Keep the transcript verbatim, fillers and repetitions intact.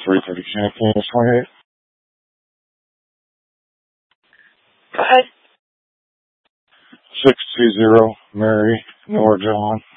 three thirty Champaign, twenty-eight. Go ahead. six two zero Mary, Nora John.